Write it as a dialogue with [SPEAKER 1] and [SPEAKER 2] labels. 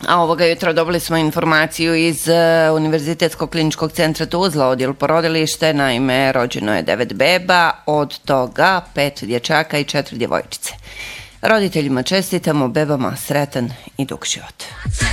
[SPEAKER 1] A ovoga jutra dobili smo informaciju iz Univerzitetskog kliničkog centra Tuzla, odjel porodilište. Naime, rođeno je 9 beba, od toga 5 dječaka i 4 djevojčice. Roditeljima čestitamo, bebama sretan i dug život.